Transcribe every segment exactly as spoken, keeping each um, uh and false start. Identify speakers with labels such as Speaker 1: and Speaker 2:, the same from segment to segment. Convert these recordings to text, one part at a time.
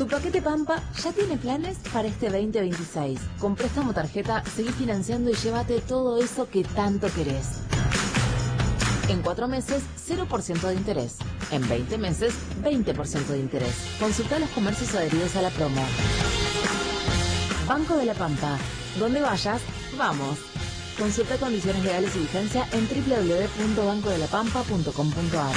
Speaker 1: Tu paquete Pampa ya tiene planes para este veinte veintiséis. Con préstamo tarjeta, seguí financiando y llévate todo eso que tanto querés. En cuatro meses, cero por ciento de interés. En veinte meses, veinte por ciento de interés. Consulta los comercios adheridos a la promo. Banco de la Pampa. Donde vayas, vamos. Consulta condiciones legales y vigencia en doble u doble u doble u punto banco de la pampa punto com punto a r.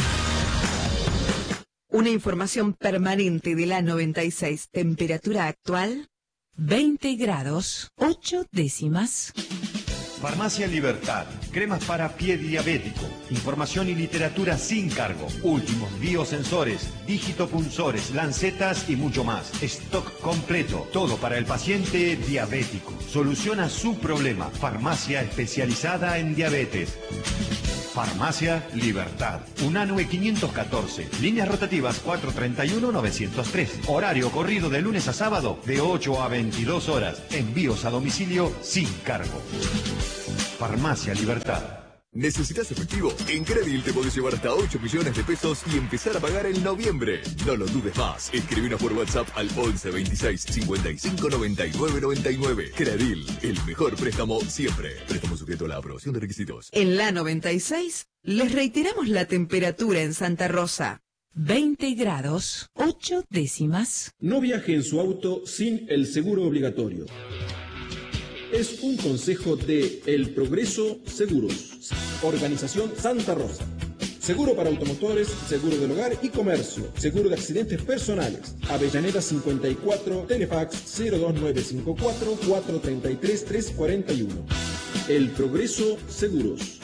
Speaker 2: Una información permanente de la noventa y seis. Temperatura actual, veinte grados, ocho décimas.
Speaker 3: Farmacia Libertad. Cremas para pie diabético. Información y literatura sin cargo. Últimos biosensores, digitopunzores, lancetas y mucho más. Stock completo. Todo para el paciente diabético. Soluciona su problema. Farmacia especializada en diabetes. Farmacia Libertad. Unanue quinientos catorce. Líneas rotativas cuatrocientos treinta y uno novecientos tres. Horario corrido de lunes a sábado de ocho a veintidós horas. Envíos a domicilio sin cargo. Farmacia Libertad.
Speaker 4: ¿Necesitas efectivo? En Credil te podés llevar hasta ocho millones de pesos y empezar a pagar en noviembre. No lo dudes más. Escribinos por WhatsApp al once veintiséis cincuenta y cinco noventa y nueve noventa y nueve. Credil, el mejor préstamo siempre. Préstamo sujeto a la aprobación de requisitos.
Speaker 2: En la noventa y seis, les reiteramos la temperatura en Santa Rosa. veinte grados, ocho décimas.
Speaker 5: No viaje en su auto sin el seguro obligatorio. Es un consejo de El Progreso Seguros, Organización Santa Rosa. Seguro para automotores, seguro del hogar y comercio, seguro de accidentes personales. Avellaneda cincuenta y cuatro, Telefax cero dos nueve cinco cuatro, cuatro tres tres, tres cuatro uno. El Progreso Seguros.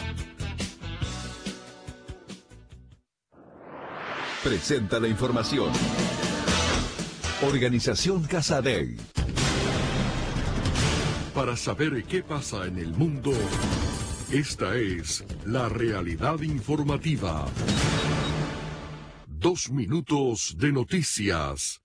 Speaker 4: Presenta la información. Organización Casadei.
Speaker 6: Para saber qué pasa en el mundo, esta es la realidad informativa. Dos minutos de noticias.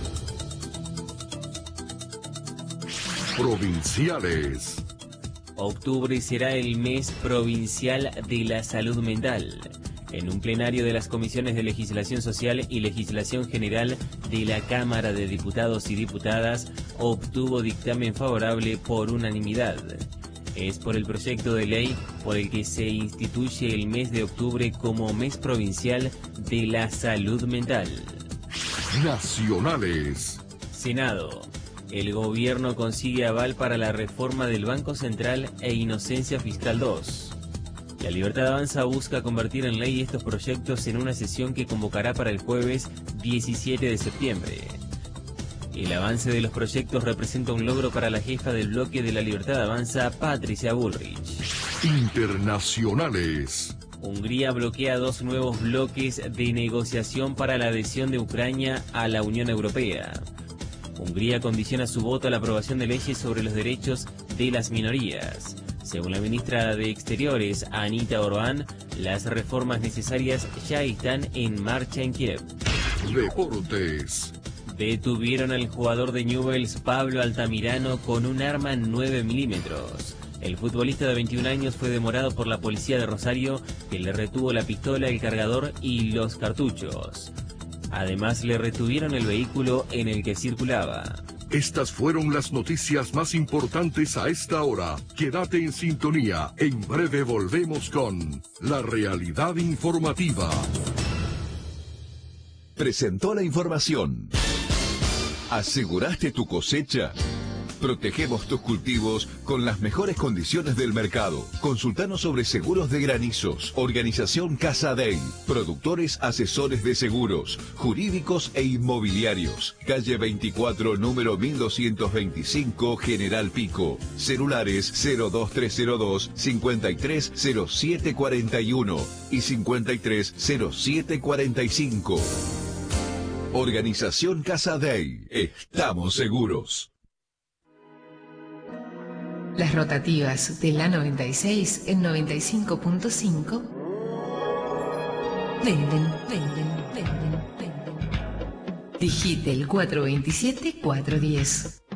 Speaker 6: Provinciales.
Speaker 7: Octubre será el mes provincial de la salud mental. En un plenario de las Comisiones de Legislación Social y Legislación General de la Cámara de Diputados y Diputadas, obtuvo dictamen favorable por unanimidad. Es por el proyecto de ley por el que se instituye el mes de octubre como mes provincial de la salud mental.
Speaker 6: Nacionales.
Speaker 7: Senado. El gobierno consigue aval para la reforma del Banco Central e Inocencia Fiscal dos. La Libertad Avanza busca convertir en ley estos proyectos en una sesión que convocará para el jueves diecisiete de septiembre. El avance de los proyectos representa un logro para la jefa del bloque de la Libertad Avanza, Patricia Bullrich.
Speaker 6: Internacionales.
Speaker 7: Hungría bloquea dos nuevos bloques de negociación para la adhesión de Ucrania a la Unión Europea. Hungría condiciona su voto a la aprobación de leyes sobre los derechos de las minorías. Según la ministra de Exteriores, Anita Orbán, las reformas necesarias ya están en marcha en Kiev.
Speaker 6: Deportes.
Speaker 7: Detuvieron al jugador de Newell's, Pablo Altamirano, con un arma nueve milímetros. El futbolista de veintiún años fue demorado por la policía de Rosario, que le retuvo la pistola, el cargador y los cartuchos. Además, le retuvieron el vehículo en el que circulaba.
Speaker 6: Estas fueron las noticias más importantes a esta hora. Quédate en sintonía. En breve volvemos con La Realidad Informativa.
Speaker 4: Presentó la información. ¿Aseguraste tu cosecha? Protegemos tus cultivos con las mejores condiciones del mercado. Consultanos sobre seguros de granizos. Organización Casadei. Productores asesores de seguros, jurídicos e inmobiliarios. Calle veinticuatro, número mil doscientos veinticinco, General Pico. Celulares cero dos tres cero dos, cincuenta y tres cero siete cuarenta y uno y cincuenta y tres cero siete cuarenta y cinco. Organización Casadei. Estamos seguros.
Speaker 8: Las rotativas de la noventa y seis en noventa y cinco punto cinco venden, venden, venden, venden. Digite el cuatro veintisiete cuatrocientos diez.